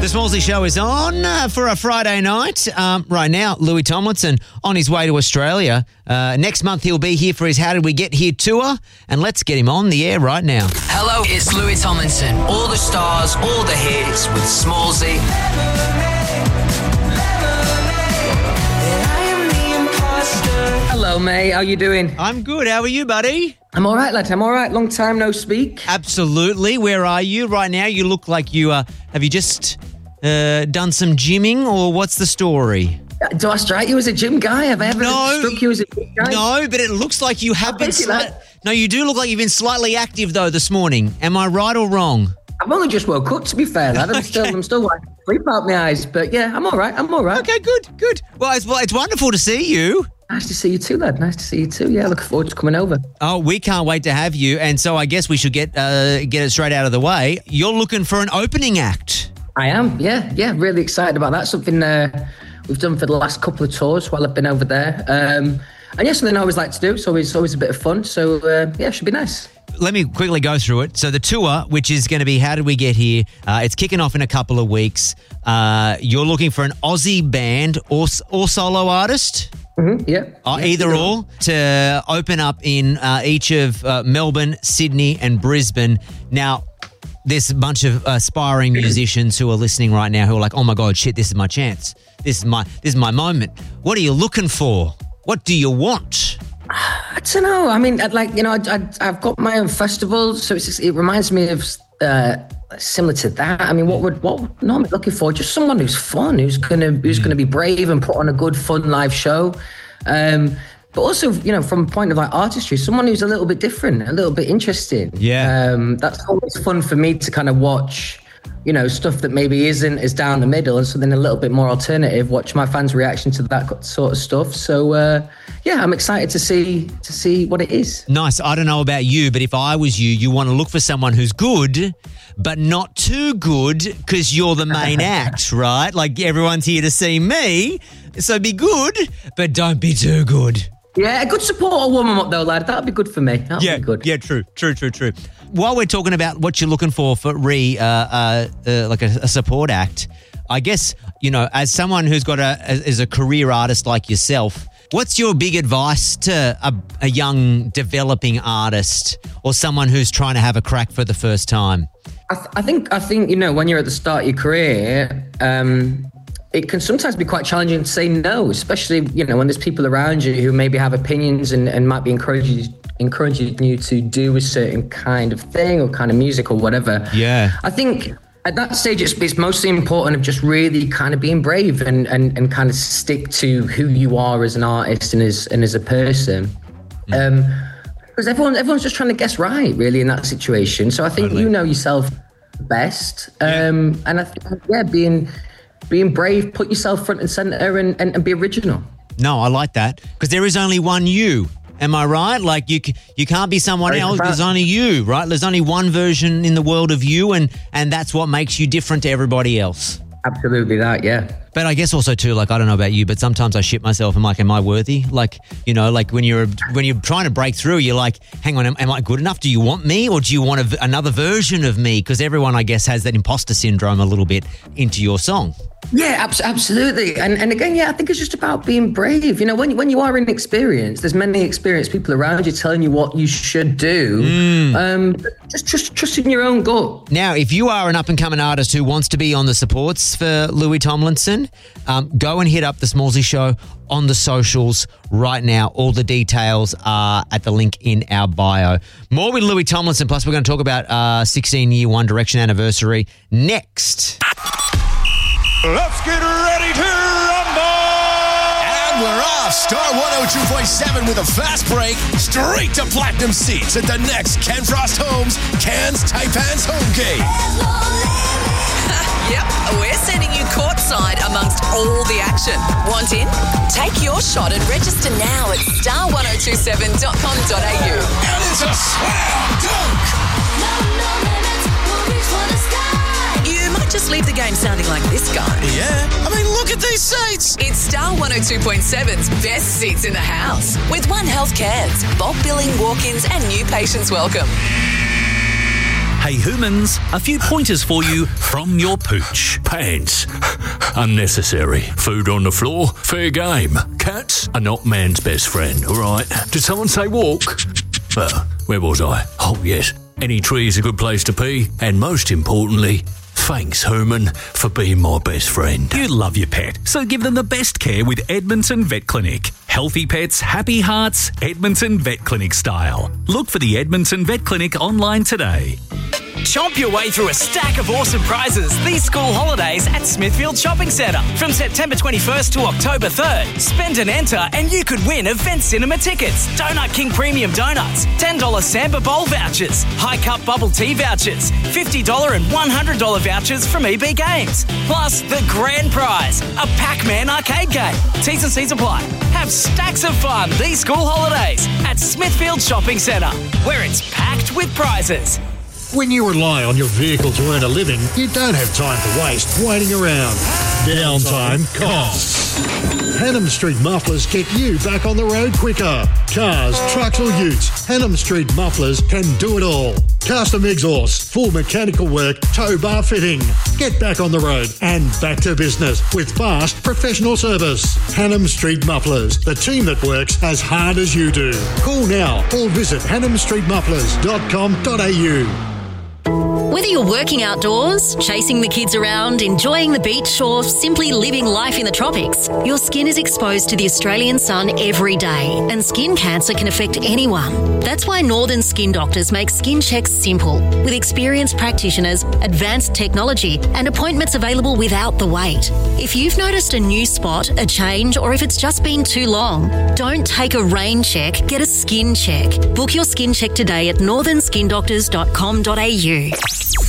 Smallsy Show is on for a Friday night. Right now, Louis Tomlinson on his way to Australia. Next month, he'll be here for his How Did We Get Here tour. And let's get him on the air right now. Hello, it's Louis Tomlinson. All the stars, all the hits with Smallsy. Hello, mate. How you doing? I'm good. How are you, buddy? I'm all right, lad. I'm all right. Long time no speak. Absolutely. Where are you right now? You look like you have you just done some gymming, or what's the story? Do I strike you as a gym guy? Have I ever struck you as a gym guy? No, but it looks like you have been. No, you do look like you've been slightly active though this morning. Am I right or wrong? I've only just woke up, to be fair, lad. I'm still wiping sleep out my eyes, but yeah, I'm all right. Okay, good. Well, it's wonderful to see you. Nice to see you too, lad. Nice to see you too. Yeah, looking forward to coming over. Oh, we can't wait to have you. And so I guess we should get it straight out of the way. You're looking for an opening act. I am, yeah. Really excited about that. Something we've done for the last couple of tours while I've been over there. And yeah, something I always like to do. It's always a bit of fun. So yeah, it should be nice. Let me quickly go through it. So the tour, which is going to be How Did We Get Here? It's kicking off in a couple of weeks. You're looking for an Aussie band or solo artist? Mm-hmm, yeah. Either or, to open up in each of Melbourne, Sydney and Brisbane. Now, there's a bunch of aspiring musicians who are listening right now who are like, oh my God, shit, this is my chance. This is my moment. What are you looking for? What do you want? I don't know. I mean, I've got my own festival, so it reminds me of similar to that. I mean, what normally looking for? Just someone who's fun, who's gonna be brave and put on a good, fun live show. But also, from a point of like artistry, someone who's a little bit different, a little bit interesting. Yeah. That's always fun for me to kind of watch. Stuff that maybe isn't as down the middle and something a little bit more alternative, watch my fans' reaction to that sort of stuff. So, yeah, I'm excited to see what it is. Nice. I don't know about you, but if I was you want to look for someone who's good, but not too good because you're the main act, right? Like everyone's here to see me, so be good, but don't be too good. Yeah, a good support will warm them up though, lad. That'd be good for me. That'd be good. Yeah, true. While we're talking about what you're looking for like a support act, I guess, as someone who's got as a career artist like yourself, what's your big advice to a young developing artist or someone who's trying to have a crack for the first time? I think when you're at the start of your career, it can sometimes be quite challenging to say no, especially, when there's people around you who maybe have opinions and might be encouraging you to do a certain kind of thing or kind of music or whatever. Yeah. I think at that stage, it's mostly important of just really kind of being brave and kind of stick to who you are as an artist and as a person. Because everyone's just trying to guess right, really, in that situation. So I think you know yourself best. And I think, being brave, put yourself front and center and be original. No, I like that because there is only one you. Am I right? Like you can't be someone else. There's only you, right? There's only one version in the world of you, and that's what makes you different to everybody else. Absolutely that, yeah. But I guess also too, like I don't know about you, but sometimes I shit myself. I'm like, am I worthy? Like, like when you're trying to break through, you're like, hang on, am I good enough? Do you want me, or do you want another version of me? Because everyone, I guess, has that imposter syndrome a little bit into your song. Yeah, absolutely. And again, I think it's just about being brave. When you are inexperienced, there's many experienced people around you telling you what you should do. Just trust in your own gut. Now, if you are an up-and-coming artist who wants to be on the supports for Louis Tomlinson, go and hit up the Smallsy Show on the socials right now. All the details are at the link in our bio. More with Louis Tomlinson, plus we're going to talk about 16-year One Direction anniversary next. Let's get ready to rumble! And we're off. Star 102.7 with a fast break straight to platinum seats at the next Ken Frost Homes Cannes Taipans home game. Yep, we're sending you courtside amongst all the action. Want in? Take your shot and register now at star1027.com.au. And it's a slam dunk! You might just leave the game sounding like this guy. Yeah, I mean, look at these seats. It's Star 102.7's best seats in the house with One Health Cares, bulk billing, walk-ins and new patients welcome. Hey humans, a few pointers for you from your pooch. Pants. Unnecessary. Food on the floor. Fair game. Cats are not man's best friend, all right? Did someone say walk? Where was I? Oh, yes. Any tree is a good place to pee. And most importantly, thanks, Herman, for being my best friend. You love your pet, so give them the best care with Edmonton Vet Clinic. Healthy pets, happy hearts, Edmonton Vet Clinic style. Look for the Edmonton Vet Clinic online today. Chomp your way through a stack of awesome prizes these school holidays at Smithfield Shopping Centre. From September 21st to October 3rd, spend and enter and you could win Event Cinema tickets, Donut King Premium Donuts, $10 Samba Bowl vouchers, High Cup Bubble Tea vouchers, $50 and $100 vouchers from EB Games. Plus, the grand prize, a Pac-Man arcade game. T's and C's apply. Have stacks of fun these school holidays at Smithfield Shopping Centre, where it's packed with prizes. When you rely on your vehicle to earn a living, you don't have time to waste waiting around. Downtime costs. Hannam Street Mufflers get you back on the road quicker. Cars, trucks or utes, Hannam Street Mufflers can do it all. Custom exhaust, full mechanical work, tow bar fitting. Get back on the road and back to business with fast professional service. Hannam Street Mufflers, the team that works as hard as you do. Call now or visit hannamstreetmufflers.com.au. Whether you're working outdoors, chasing the kids around, enjoying the beach, or simply living life in the tropics, your skin is exposed to the Australian sun every day, and skin cancer can affect anyone. That's why Northern Skin Doctors make skin checks simple, with experienced practitioners, advanced technology, and appointments available without the wait. If you've noticed a new spot, a change, or if it's just been too long, don't take a rain check, get a skin check. Book your skin check today at northernskindoctors.com.au.